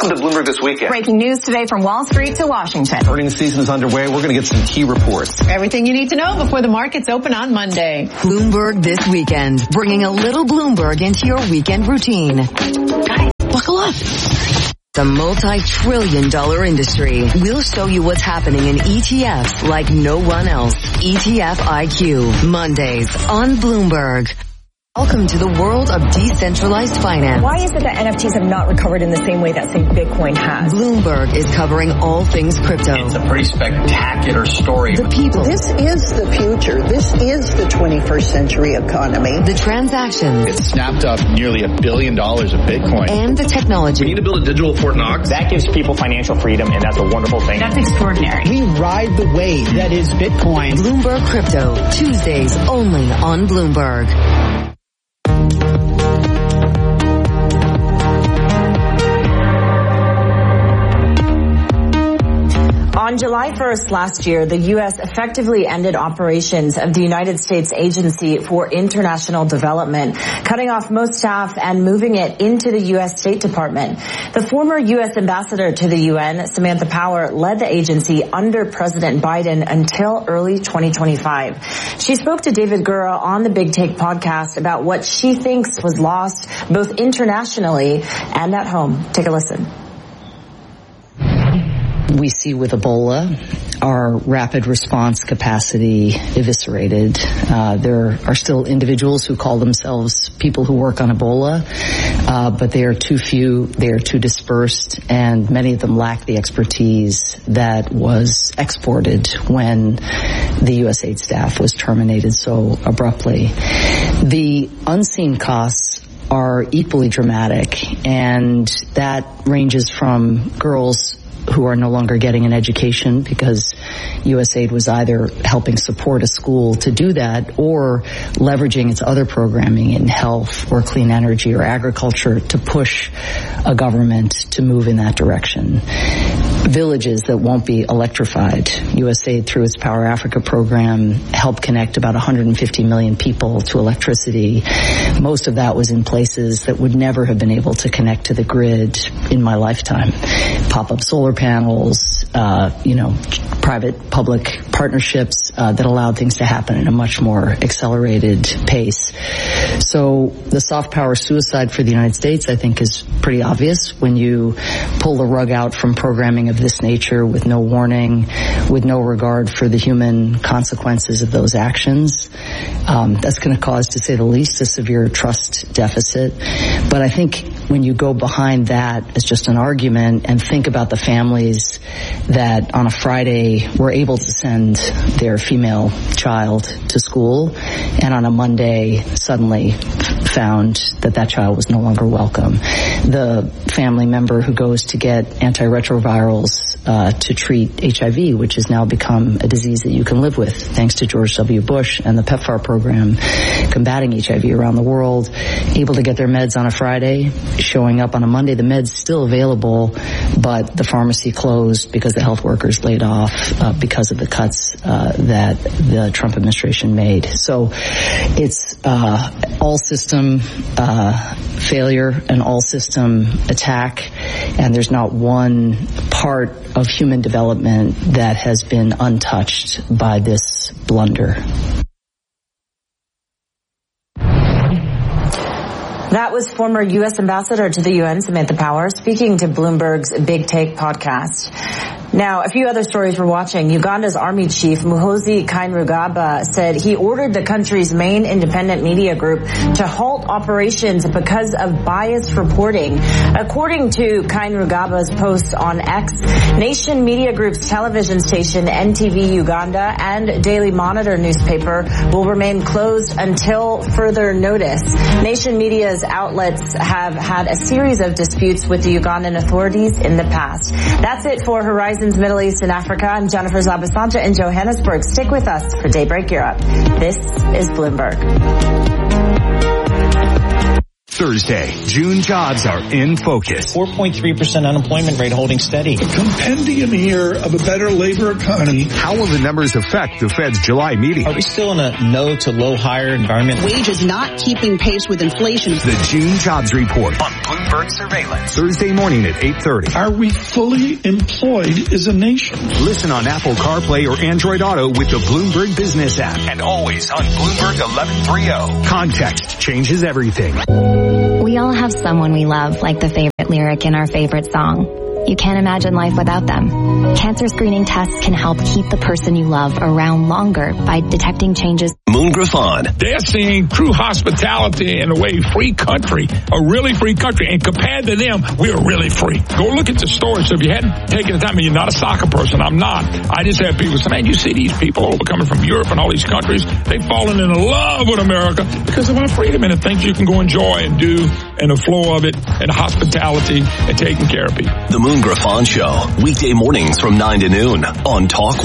Welcome to Bloomberg This Weekend. Breaking news today from Wall Street to Washington. Earnings season is underway. We're going to get some key reports. Everything you need to know before the markets open on Monday. Bloomberg This Weekend, bringing a little Bloomberg into your weekend routine. Guys, buckle up. The multi-trillion-dollar industry. We'll show you what's happening in ETFs like no one else. ETF IQ, Mondays on Bloomberg. Welcome to the world of decentralized finance. Why is it that NFTs have not recovered in the same way that, say, Bitcoin has? Bloomberg is covering all things crypto. It's a pretty spectacular story. The people. This is the future. This is the 21st century economy. The transactions. It snapped up nearly $1 billion of Bitcoin. And the technology. We need to build a digital Fort Knox. That gives people financial freedom, and that's a wonderful thing. That's extraordinary. We ride the wave that is Bitcoin. Bloomberg Crypto, Tuesdays only on Bloomberg. On July 1st last year, the U.S. effectively ended operations of the United States Agency for International Development, cutting off most staff and moving it into the U.S. State Department. The former U.S. ambassador to the UN, Samantha Power, led the agency under President Biden until early 2025. She spoke to David Gura on the Big Take podcast about what she thinks was lost both internationally and at home. Take a listen. We see with Ebola our rapid response capacity eviscerated. There are still individuals who call themselves people who work on Ebola, but they are too few, they are too dispersed, and many of them lack the expertise that was exported when the USAID staff was terminated so abruptly. The unseen costs are equally dramatic, and that ranges from girls who are no longer getting an education because USAID was either helping support a school to do that or leveraging its other programming in health or clean energy or agriculture to push a government to move in that direction. Villages that won't be electrified. USAID, through its Power Africa program, helped connect about 150 million people to electricity. Most of that was in places that would never have been able to connect to the grid in my lifetime. Pop-up solar panels, private-public partnerships that allowed things to happen at a much more accelerated pace. So the soft power suicide for the United States, I think, is pretty obvious when you pull the rug out from programming of this nature with no warning, with no regard for the human consequences of those actions. That's going to cause, to say the least, a severe trust deficit. But I think when you go behind that as just an argument and think about the families that on a Friday were able to send their female child to school and on a Monday suddenly found that child was no longer welcome. The family member who goes to get antiretrovirals to treat HIV, which has now become a disease that you can live with, thanks to George W. Bush and the PEPFAR program combating HIV around the world, able to get their meds on a Friday, showing up on a Monday. The med's still available, but the pharmacy closed because the health workers laid off because of the cuts that the Trump administration made. So it's all system failure, an all system attack, and there's not one part of human development that has been untouched by this blunder. That was former U.S. Ambassador to the UN, Samantha Power, speaking to Bloomberg's Big Take podcast. Now, a few other stories we're watching. Uganda's army chief, Muhoozi Kainerugaba, said he ordered the country's main independent media group to halt operations because of biased reporting. According to Kainerugaba's post on X, Nation Media Group's television station NTV Uganda and Daily Monitor newspaper will remain closed until further notice. Nation Media's outlets have had a series of disputes with the Ugandan authorities in the past. That's it for Horizon's Middle East and Africa. I'm Jennifer Zabasanta in Johannesburg. Stick with us for Daybreak Europe. This is Bloomberg. Thursday, June jobs are in focus. 4.3% unemployment rate holding steady. A compendium here of a better labor economy. How will the numbers affect the Fed's July meeting? Are we still in a no to low hire environment? Wages not keeping pace with inflation. The June jobs report on Bloomberg Surveillance. Thursday morning at 8:30. Are we fully employed as a nation? Listen on Apple CarPlay or Android Auto with the Bloomberg Business app. And always on Bloomberg 1130. Context changes everything. We all have someone we love, like the favorite lyric in our favorite song. You can't imagine life without them. Cancer screening tests can help keep the person you love around longer by detecting changes. Moon Griffon. They're seeing true hospitality in a way, free country, a really free country. And compared to them, we're really free. Go look at the stores. So if you hadn't taken the time, and you're not a soccer person, I'm not. I just have people say, man, you see these people over coming from Europe and all these countries. They've fallen in love with America because of our freedom and the things you can go enjoy and do and the flow of it and hospitality and taking care of people. The Moon Griffon Show, weekday mornings from 9 to noon on Talk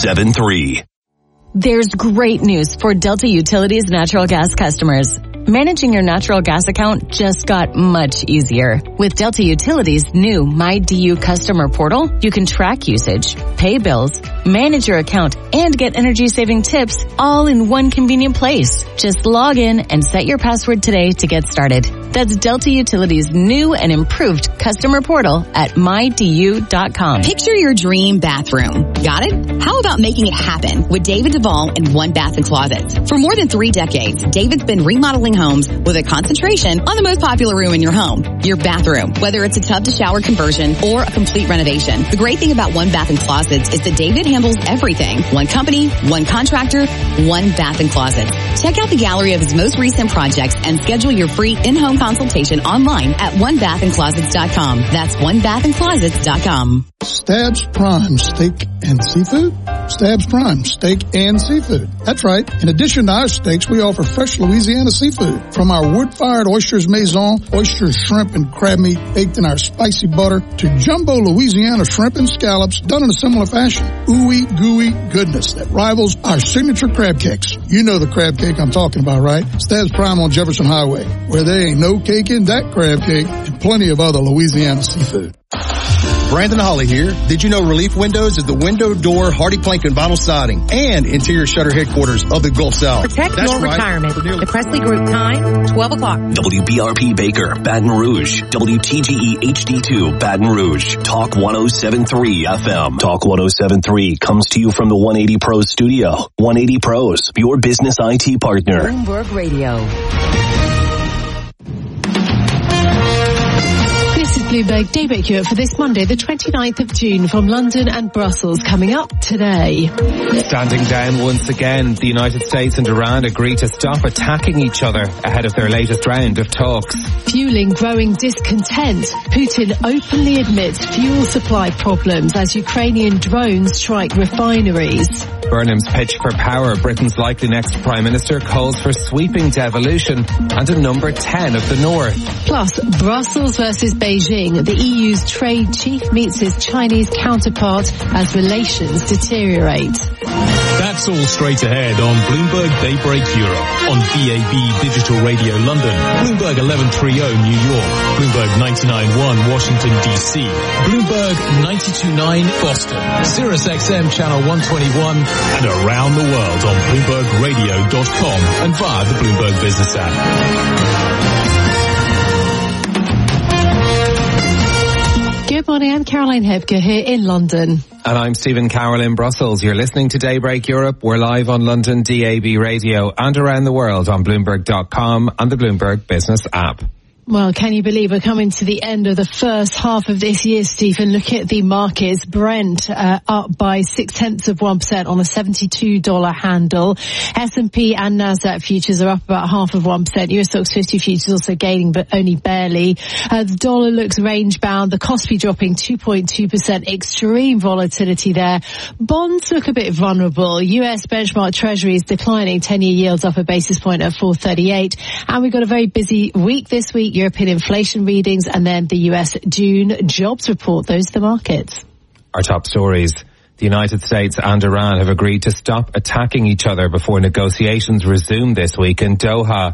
107.3. There's great news for Delta Utilities natural gas customers. Managing your natural gas account just got much easier. With Delta Utilities' new MyDU customer portal, you can track usage, pay bills, manage your account, and get energy-saving tips all in one convenient place. Just log in and set your password today to get started. That's Delta Utilities' new and improved customer portal at MyDU.com. Picture your dream bathroom. Got it? How about making it happen with David Duvall and One Bath and Closets? For more than 3 decades, David's been remodeling homes with a concentration on the most popular room in your home, your bathroom. Whether it's a tub to shower conversion or a complete renovation, the great thing about One Bath and Closets is that David handles everything. One company, one contractor, One Bath and Closets. Check out the gallery of his most recent projects and schedule your free in-home consultation online at onebathandclosets.com. That's onebathandclosets.com. Stabs Prime Steak and Seafood? Stabs Prime Steak and Seafood. That's right. In addition to our steaks, we offer fresh Louisiana seafood. From our wood-fired oysters maison, oysters, shrimp, and crab meat baked in our spicy butter, to jumbo Louisiana shrimp and scallops done in a similar fashion. Ooey, gooey goodness that rivals our signature crab cakes. You know the crab cake I'm talking about, right? Stabs Prime on Jefferson Highway, where there ain't no cake in that crab cake, and plenty of other Louisiana seafood. Brandon Holly here. Did you know Relief Windows is the window, door, hardy plank, and vinyl siding and interior shutter headquarters of the Gulf South? Protect your retirement. The Presley Group time, 12 o'clock. WBRP Baker, Baton Rouge. WTGE HD2, Baton Rouge. Talk 107.3 FM. Talk 107.3 comes to you from the 180 Pros studio. 180 Pros, your business IT partner. Bloomberg Radio. Bloomberg Daybreak Europe for this Monday, the 29th of June, from London and Brussels. Coming up today. Standing down once again, the United States and Iran agree to stop attacking each other ahead of their latest round of talks. Fueling growing discontent, Putin openly admits fuel supply problems as Ukrainian drones strike refineries. Burnham's pitch for power, Britain's likely next Prime Minister, calls for sweeping devolution and a number 10 of the North. Plus, Brussels versus Beijing. The EU's trade chief meets his Chinese counterpart as relations deteriorate. That's all straight ahead on Bloomberg Daybreak Europe, on DAB Digital Radio London, Bloomberg 1130 New York, Bloomberg 99.1 Washington DC, Bloomberg 92.9 Boston, Sirius XM Channel 121, and around the world on BloombergRadio.com and via the Bloomberg Business app. Good morning, I'm Caroline Hebke here in London. And I'm Stephen Carroll in Brussels. You're listening to Daybreak Europe. We're live on London DAB Radio and around the world on Bloomberg.com and the Bloomberg Business app. Well, can you believe we're coming to the end of the first half of this year, Stephen? Look at the markets. Brent up by 0.6% on a $72 handle. S&P and NASDAQ futures are up about 0.5%. US Stocks 50 futures also gaining, but only barely. The dollar looks range bound. The Kospi dropping 2.2%. Extreme volatility there. Bonds look a bit vulnerable. US benchmark treasuries declining. 10-year yields up a basis point at 4.38. And we've got a very busy week this week. European inflation readings and then the US June jobs report. Those are the markets. Our top stories. The United States and Iran have agreed to stop attacking each other before negotiations resume this week in Doha.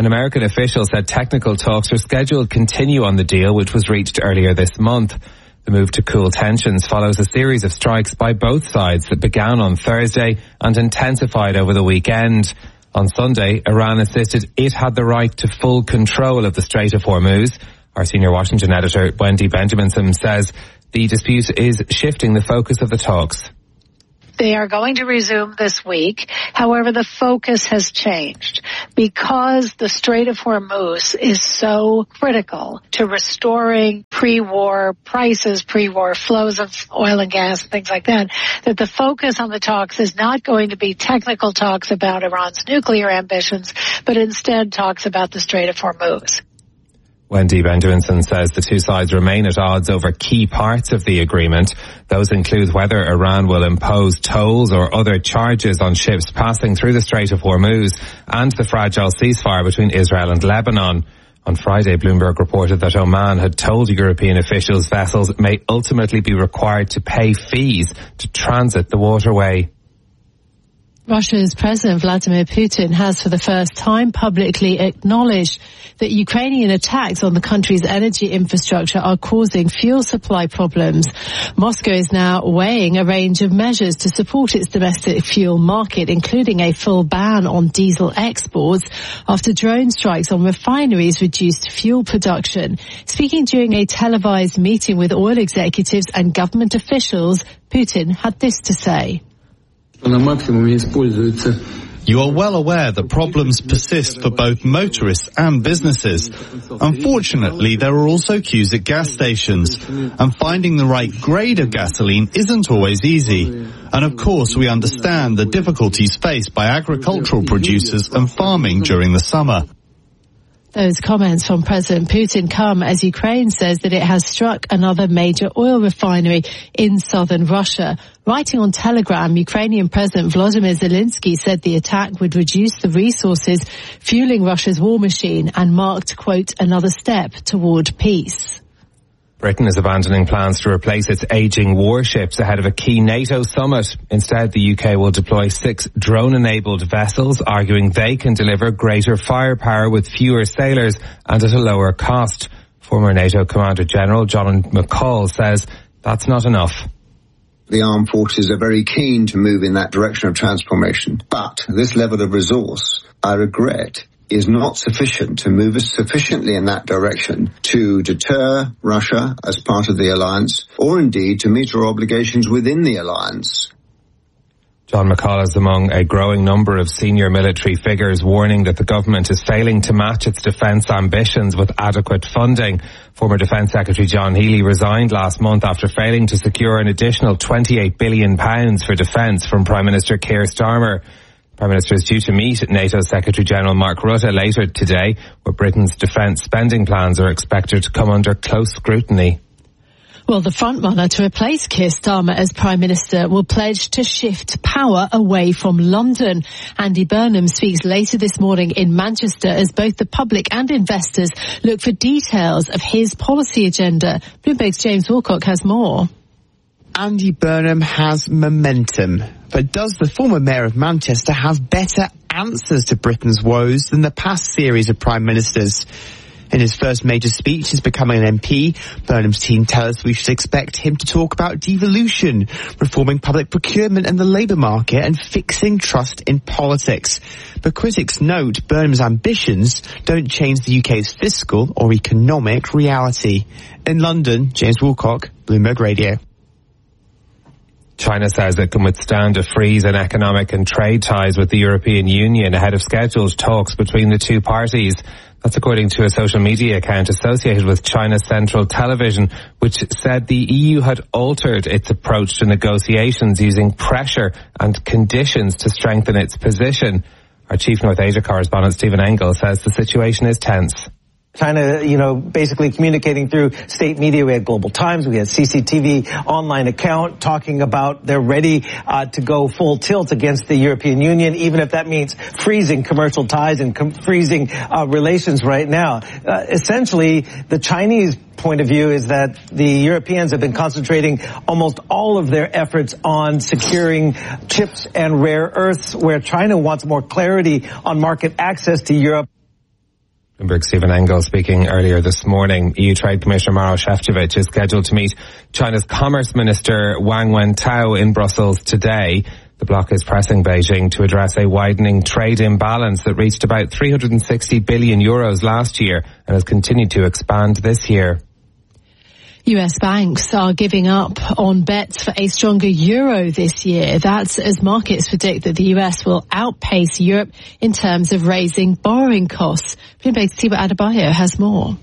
An American official said technical talks are scheduled to continue on the deal, which was reached earlier this month. The move to cool tensions follows a series of strikes by both sides that began on Thursday and intensified over the weekend. On Sunday, Iran insisted it had the right to full control of the Strait of Hormuz. Our senior Washington editor, Wendy Benjaminson, says the dispute is shifting the focus of the talks. They are going to resume this week. However, the focus has changed because the Strait of Hormuz is so critical to restoring pre-war prices, pre-war flows of oil and gas, things like that, that the focus on the talks is not going to be technical talks about Iran's nuclear ambitions, but instead talks about the Strait of Hormuz. Wendy Benjaminson says the two sides remain at odds over key parts of the agreement. Those include whether Iran will impose tolls or other charges on ships passing through the Strait of Hormuz and the fragile ceasefire between Israel and Lebanon. On Friday, Bloomberg reported that Oman had told European officials vessels may ultimately be required to pay fees to transit the waterway. Russia's President Vladimir Putin has for the first time publicly acknowledged that Ukrainian attacks on the country's energy infrastructure are causing fuel supply problems. Moscow is now weighing a range of measures to support its domestic fuel market, including a full ban on diesel exports after drone strikes on refineries reduced fuel production. Speaking during a televised meeting with oil executives and government officials, Putin had this to say. You are well aware that problems persist for both motorists and businesses. Unfortunately, there are also queues at gas stations, and finding the right grade of gasoline isn't always easy. And of course, we understand the difficulties faced by agricultural producers and farming during the summer. Those comments from President Putin come as Ukraine says that it has struck another major oil refinery in southern Russia. Writing on Telegram, Ukrainian President Volodymyr Zelensky said the attack would reduce the resources fueling Russia's war machine and marked, quote, another step toward peace. Britain is abandoning plans to replace its ageing warships ahead of a key NATO summit. Instead, the UK will deploy 6 drone-enabled vessels, arguing they can deliver greater firepower with fewer sailors and at a lower cost. Former NATO Commander-General John McCall says that's not enough. The armed forces are very keen to move in that direction of transformation, but this level of resource, I regret, is not sufficient to move us sufficiently in that direction to deter Russia as part of the alliance, or indeed to meet our obligations within the alliance. John McCall is among a growing number of senior military figures warning that the government is failing to match its defence ambitions with adequate funding. Former Defence Secretary John Healey resigned last month after failing to secure an additional £28 billion for defence from Prime Minister Keir Starmer. Prime Minister is due to meet NATO Secretary-General Mark Rutte later today, where Britain's defence spending plans are expected to come under close scrutiny. Well, the frontrunner to replace Keir Starmer as Prime Minister will pledge to shift power away from London. Andy Burnham speaks later this morning in Manchester as both the public and investors look for details of his policy agenda. Bloomberg's James Wilcock has more. Andy Burnham has momentum, but does the former Mayor of Manchester have better answers to Britain's woes than the past series of Prime Ministers? In his first major speech since becoming an MP, Burnham's team tell us we should expect him to talk about devolution, reforming public procurement and the labour market, and fixing trust in politics. But critics note Burnham's ambitions don't change the UK's fiscal or economic reality. In London, James Wilcock, Bloomberg Radio. China says it can withstand a freeze in economic and trade ties with the European Union ahead of scheduled talks between the two parties. That's according to a social media account associated with China's Central Television, which said the EU had altered its approach to negotiations using pressure and conditions to strengthen its position. Our chief North Asia correspondent Stephen Engel says the situation is tense. China, basically communicating through state media. We had Global Times, we had CCTV online account talking about they're ready to go full tilt against the European Union, even if that means freezing commercial ties and freezing relations right now. Essentially, the Chinese point of view is that the Europeans have been concentrating almost all of their efforts on securing chips and rare earths, where China wants more clarity on market access to Europe. Bloomberg Stephen Engel speaking earlier this morning. EU Trade Commissioner Maroš Šefčovič is scheduled to meet China's Commerce Minister Wang Wentao in Brussels today. The bloc is pressing Beijing to address a widening trade imbalance that reached about 360 billion euros last year and has continued to expand this year. US banks are giving up on bets for a stronger euro this year. That's as markets predict that the US will outpace Europe in terms of raising borrowing costs. Bloomberg's Tiba Adebayo has more.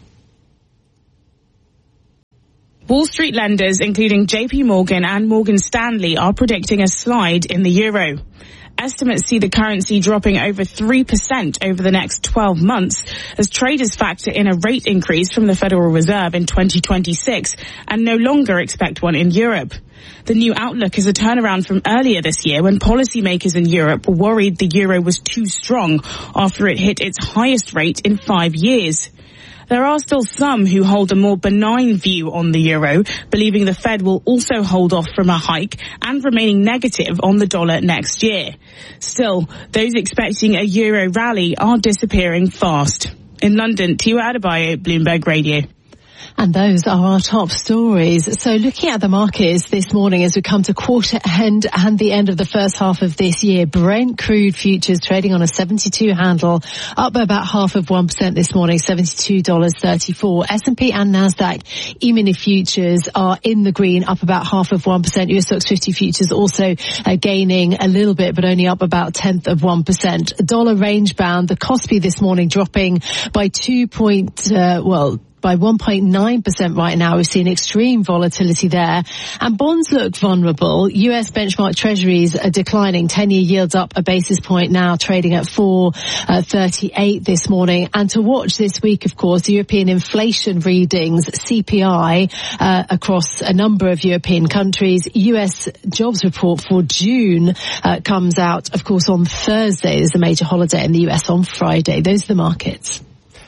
Wall Street lenders, including JP Morgan and Morgan Stanley, are predicting a slide in the euro. Estimates see the currency dropping over 3% over the next 12 months as traders factor in a rate increase from the Federal Reserve in 2026 and no longer expect one in Europe. The new outlook is a turnaround from earlier this year when policymakers in Europe were worried the euro was too strong after it hit its highest rate in 5 years. There are still some who hold a more benign view on the euro, believing the Fed will also hold off from a hike and remaining negative on the dollar next year. Still, those expecting a euro rally are disappearing fast. In London, Tiwa Adebayo, Bloomberg Radio. And those are our top stories. So looking at the markets this morning as we come to quarter end and the end of the first half of this year, Brent crude futures trading on a 72 handle, up by about 0.5% this morning, $72.34. S&P and NASDAQ E-mini futures are in the green, up about 0.5%. US Stocks 50 futures also gaining a little bit, but only up about 0.1%. Dollar range bound, the Kospi this morning dropping by by 1.9% right now. We've seen extreme volatility there. And bonds look vulnerable. US benchmark treasuries are declining. 10-year yields up a basis point now, trading at 4.38 this morning. And to watch this week, of course, European inflation readings, CPI, across a number of European countries. US jobs report for June comes out, of course, on Thursday. There's a major holiday in the US on Friday. Those are the markets.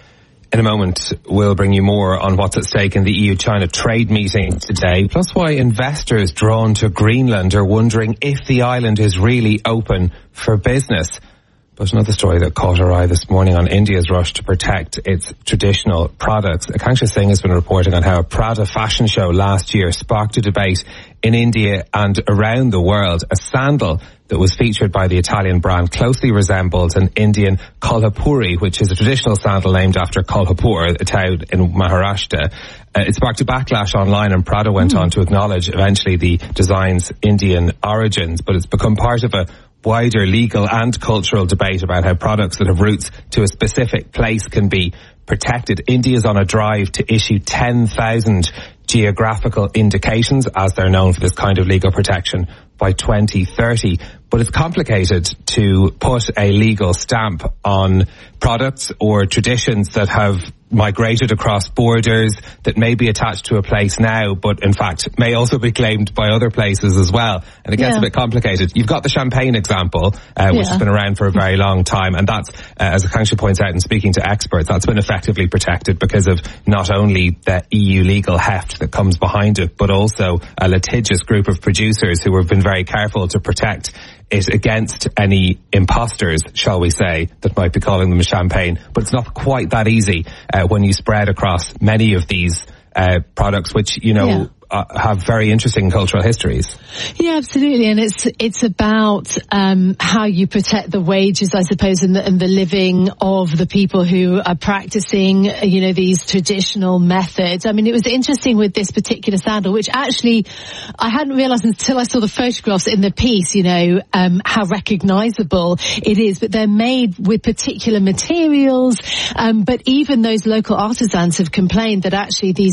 In a moment, we'll bring you more on what's at stake in the EU-China trade meeting today, plus why investors drawn to Greenland are wondering if the island is really open for business. But another story that caught our eye this morning on India's rush to protect its traditional products. Akanksha Singh has been reporting on how a Prada fashion show last year sparked a debate in India and around the world. A sandal that was featured by the Italian brand closely resembles an Indian Kolhapuri, which is a traditional sandal named after Kolhapur, a town in Maharashtra. It sparked a backlash online, and Prada went on to acknowledge eventually the design's Indian origins, but it's become part of a wider legal and cultural debate about how products that have roots to a specific place can be protected. India's on a drive to issue 10,000 geographical indications, as they're known for this kind of legal protection, by 2030. But it's complicated to put a legal stamp on products or traditions that have migrated across borders, that may be attached to a place now, but in fact may also be claimed by other places as well. And it gets a bit complicated. You've got the champagne example, which has been around for a very long time. And that's, as Akanksha points out in speaking to experts, that's been effectively protected because of not only the EU legal heft that comes behind it, but also a litigious group of producers who have been very careful to protect it against any imposters, shall we say, that might be calling them champagne. But it's not quite that easy when you spread across many of these products, which, you know, have very interesting cultural histories. Yeah, absolutely. And it's about how you protect the wages, I suppose, and the living of the people who are practicing, you know, these traditional methods. I mean, it was interesting with this particular sandal, which actually I hadn't realized until I saw the photographs in the piece, you know, how recognizable it is. But they're made with particular materials. But even those local artisans have complained that actually these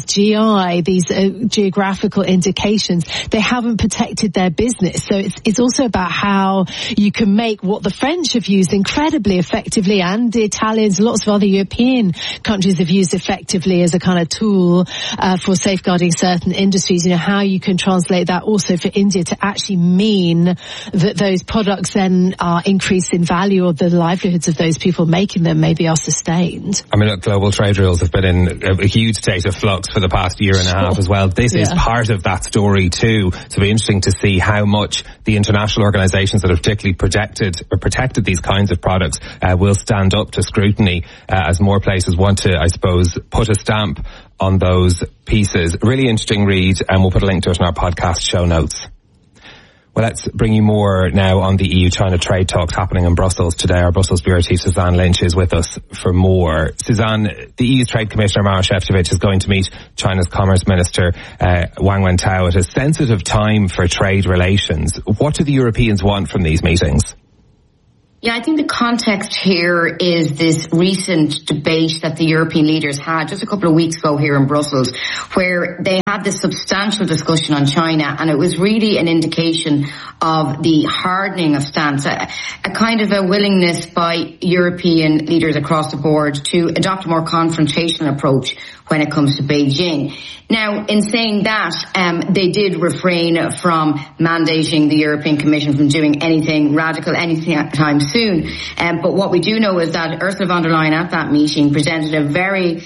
geographical indications, they haven't protected their business. So it's also about how you can make what the French have used incredibly effectively, and the Italians, lots of other European countries have used effectively as a kind of tool for safeguarding certain industries. You know, how you can translate that also for India to actually mean that those products then are increased in value, or the livelihoods of those people making them maybe are sustained. I mean, look, global trade rules have been in a huge state of flux for the past year and a half as well. This is part of that story too. So it'll be interesting to see how much the international organisations that have particularly protected these kinds of products will stand up to scrutiny as more places want to, I suppose, put a stamp on those pieces. Really interesting read, and we'll put a link to it in our podcast show notes. Well, let's bring you more now on the EU-China trade talks happening in Brussels today. Our Brussels Bureau Chief Suzanne Lynch is with us for more. Suzanne, the EU's Trade Commissioner Maroš Šefčovič is going to meet China's Commerce Minister Wang Wentao at a sensitive time for trade relations. What do the Europeans want from these meetings? Yeah, I think the context here is this recent debate that the European leaders had just a couple of weeks ago here in Brussels, where they had this substantial discussion on China, and it was really an indication of the hardening of stance, a kind of a willingness by European leaders across the board to adopt a more confrontational approach when it comes to Beijing. Now, in saying that, they did refrain from mandating the European Commission from doing anything radical anytime soon. But what we do know is that Ursula von der Leyen at that meeting presented a very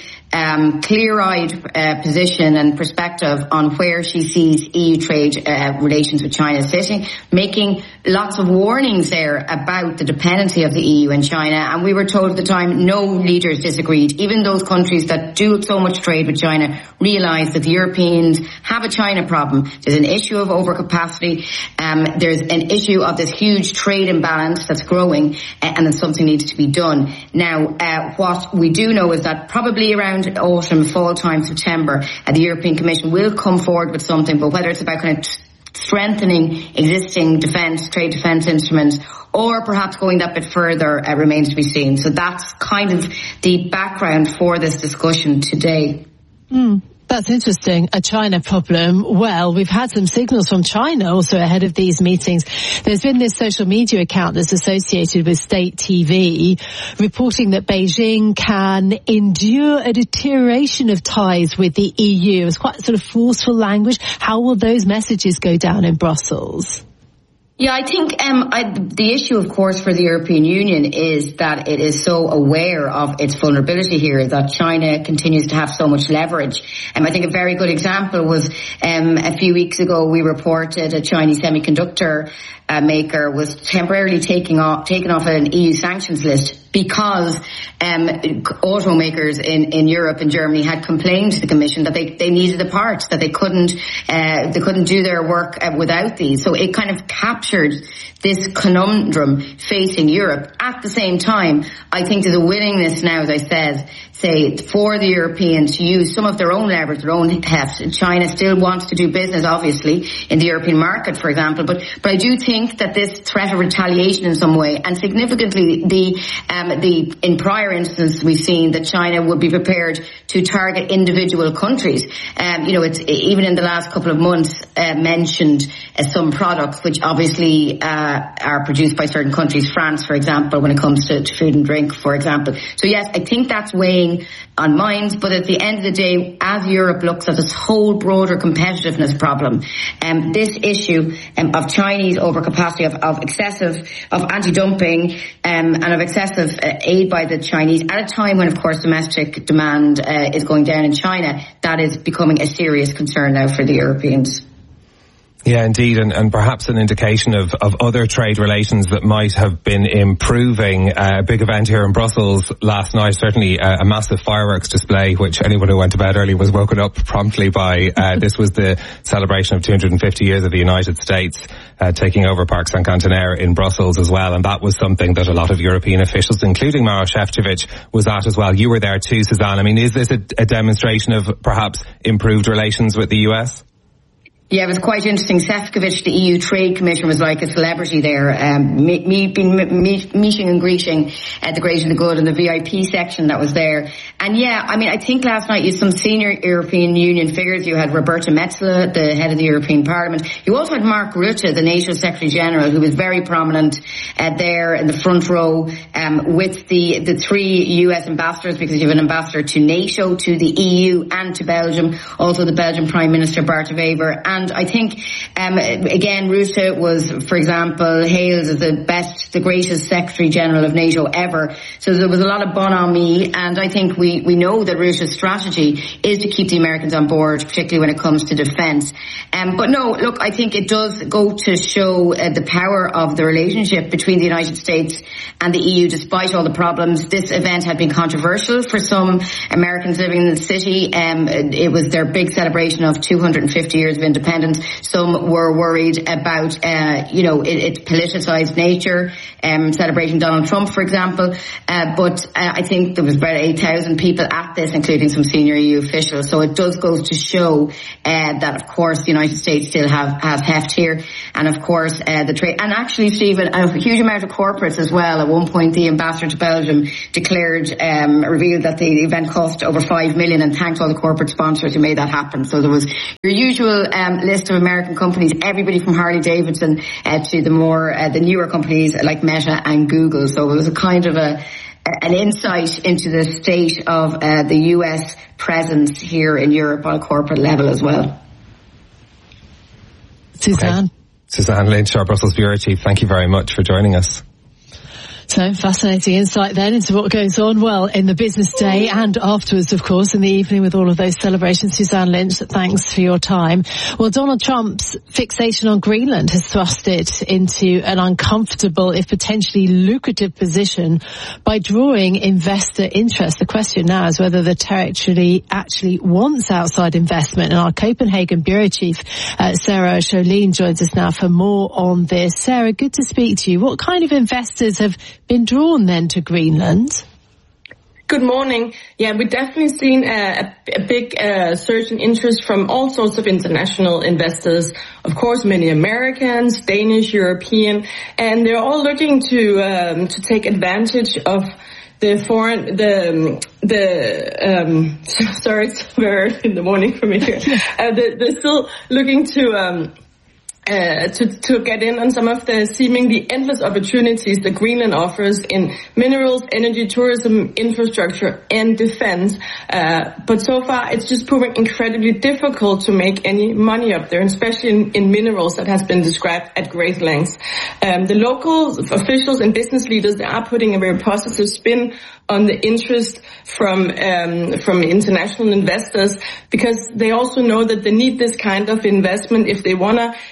clear-eyed position and perspective on where she sees EU trade relations with China sitting, making lots of warnings there about the dependency of the EU and China. And we were told at the time no leaders disagreed. Even those countries that do so much trade with China realise that the Europeans have a China problem. There's an issue of overcapacity. There's an issue of this huge trade imbalance that's growing, and that something needs to be done. Now, what we do know is that probably around autumn, fall time, September, the European Commission will come forward with something, but whether it's about kind of strengthening existing trade defence instruments, or perhaps going that bit further remains to be seen. So that's kind of the background for this discussion today. That's interesting. A China problem. Well, we've had some signals from China also ahead of these meetings. There's been this social media account that's associated with state TV reporting that Beijing can endure a deterioration of ties with the EU. It's quite sort of forceful language. How will those messages go down in Brussels? Yeah, I think the issue, of course, for the European Union is that it is so aware of its vulnerability here, that China continues to have so much leverage. I think a very good example was a few weeks ago we reported a Chinese semiconductor maker was temporarily taken off an EU sanctions list because automakers in Europe and Germany had complained to the Commission that they needed the parts, that they couldn't do their work without these. So it kind of captured this conundrum facing Europe. At the same time, I think there's a willingness now, as I said, for the Europeans to use some of their own leverage, their own heft. China still wants to do business, obviously, in the European market, for example. But I do think that this threat of retaliation in some way, and significantly, in prior instances, we've seen that China would be prepared to target individual countries. It's even in the last couple of months mentioned some products which obviously are produced by certain countries, France, for example, when it comes to food and drink, for example. So yes, I think that's weighing on minds, but at the end of the day, as Europe looks at this whole broader competitiveness problem, this issue of Chinese overcapacity, of anti-dumping, and of excessive aid by the Chinese at a time when, of course, domestic demand is going down in China, that is becoming a serious concern now for the Europeans. Yeah, indeed, and perhaps an indication of other trade relations that might have been improving. A big event here in Brussels last night, certainly a massive fireworks display, which anyone who went to bed early was woken up promptly by. This was the celebration of 250 years of the United States taking over Parc Saint-Quentin in Brussels as well, and that was something that a lot of European officials, including Maroš Šefčovič, was at as well. You were there too, Suzanne. I mean, is this a demonstration of perhaps improved relations with the US? Yeah, it was quite interesting. Šefčovič, the EU Trade Commissioner, was like a celebrity there, meeting and greeting the great and the good in the VIP section that was there. And yeah, I mean, I think last night you had some senior European Union figures. You had Roberta Metsola, the head of the European Parliament. You also had Mark Rutte, the NATO Secretary General, who was very prominent there in the front row with the three US ambassadors, because you have an ambassador to NATO, to the EU, and to Belgium. Also the Belgian Prime Minister Bart de Wever and And I think, again, Rutte was, for example, hailed as the greatest Secretary General of NATO ever. So there was a lot of bonhomie, and I think we know that Rutte's strategy is to keep the Americans on board, particularly when it comes to defence. But no, look, I think it does go to show the power of the relationship between the United States and the EU, despite all the problems. This event had been controversial for some Americans living in the city. It was their big celebration of 250 years of independence. Some were worried about, its politicised nature, celebrating Donald Trump, for example. But I think there was about 8,000 people at this, including some senior EU officials. So it does go to show that, of course, the United States still have heft here. And, of course, the trade. And actually, Stephen, a huge amount of corporates as well. At one point, the ambassador to Belgium revealed that the event cost over $5 million, and thanked all the corporate sponsors who made that happen. So there was your usual list of American companies, everybody from Harley Davidson to the newer companies like Meta and Google. So it was a kind of an insight into the state of the US presence here in Europe on a corporate level as well. Suzanne. Okay. Suzanne Lynch, our Brussels Bureau Chief, thank you very much for joining us. So fascinating insight then into what goes on, well, in the business day and afterwards, of course, in the evening with all of those celebrations. Suzanne Lynch, thanks for your time. Well, Donald Trump's fixation on Greenland has thrust it into an uncomfortable, if potentially lucrative position by drawing investor interest. The question now is whether the territory actually wants outside investment. And our Copenhagen Bureau Chief, Sarah Scholien, joins us now for more on this. Sarah, good to speak to you. What kind of investors have been drawn then to Greenland? Good morning. Yeah, we've definitely seen a big surge in interest from all sorts of international investors. Of course, many Americans, Danish, European, and they're all looking to take advantage of the foreign, sorry, it's very early in the morning for me here. They're still looking to get in on some of the seemingly endless opportunities that Greenland offers in minerals, energy, tourism, infrastructure, and defense. But so far, it's just proving incredibly difficult to make any money up there, especially in minerals that has been described at great lengths. The local officials and business leaders, they are putting a very positive spin on the interest from international investors, because they also know that they need this kind of investment if they want to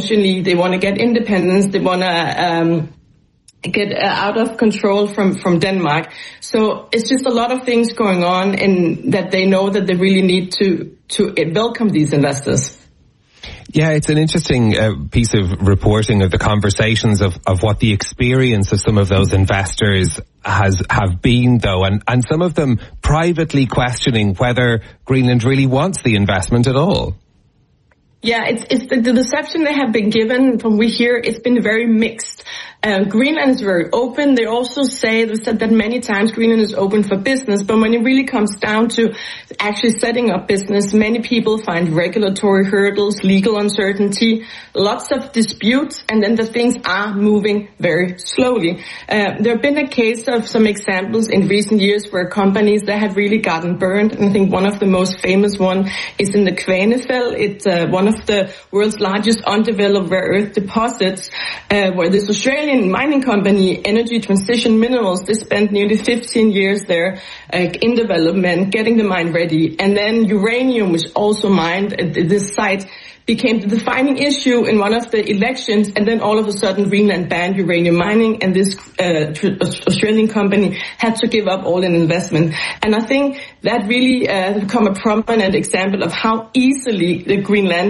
get independence, they want to get out of control from Denmark. So it's just a lot of things going on, and that they know that they really need to welcome these investors. Yeah, it's an interesting piece of reporting of the conversations of what the experience of some of those investors have been, though, and some of them privately questioning whether Greenland really wants the investment at all. Yeah, it's the deception they have been given. From we hear, it's been very mixed. Greenland is very open. They said that many times Greenland is open for business, but when it really comes down to actually setting up business, many people find regulatory hurdles, legal uncertainty, lots of disputes, and then the things are moving very slowly. There have been a case of some examples in recent years where companies that have really gotten burned, and I think one of the most famous one is in the Kvanefjeld. It's one of the world's largest undeveloped rare earth deposits, where this Australian mining company, Energy Transition Minerals, they spent nearly 15 years there in development, getting the mine ready. And then uranium was also mined at this site, became the defining issue in one of the elections, and then all of a sudden Greenland banned uranium mining, and this Australian company had to give up all in investment. And I think that really become a prominent example of how easily the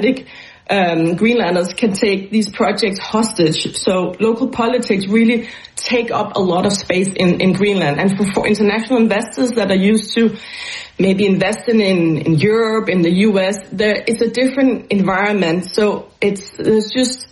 Greenlanders can take these projects hostage. So local politics really take up a lot of space in Greenland. And for international investors that are used to maybe investing in Europe, in the US, it's a different environment. So it's just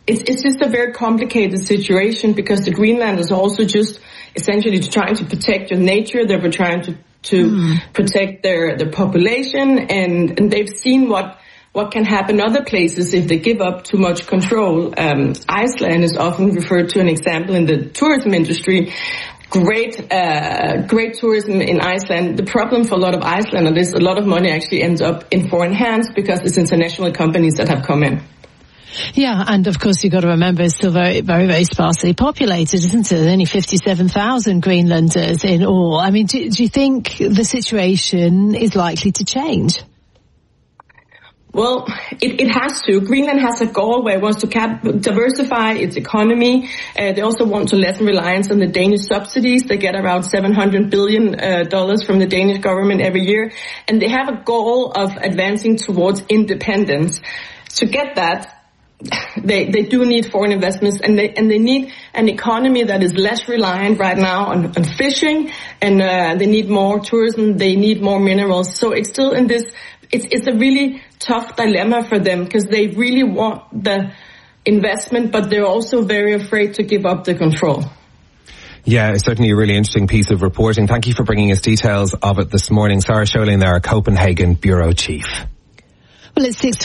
a very complicated situation, because the Greenlanders are also just essentially trying to protect their nature. They were trying to protect their population, and they've seen what can happen other places if they give up too much control. Iceland is often referred to an example in the tourism industry. great tourism in Iceland. The problem for a lot of Icelanders is a lot of money actually ends up in foreign hands because it's international companies that have come in. Yeah, and of course you've got to remember it's still very, very, very sparsely populated, isn't it? There's only 57,000 Greenlanders in all. I mean, do you think the situation is likely to change? Well, it has to. Greenland has a goal where it wants to diversify its economy. They also want to lessen reliance on the Danish subsidies. They get around $700 billion from the Danish government every year. And they have a goal of advancing towards independence. To get that, they do need foreign investments, and they need an economy that is less reliant right now on fishing, and they need more tourism, they need more minerals. So it's still in this, it's a really tough dilemma for them because they really want the investment, but they're also very afraid to give up the control. Yeah, it's certainly a really interesting piece of reporting. Thank you for bringing us details of it this morning. Sarah Scholing there, Copenhagen Bureau Chief. Well, it's 6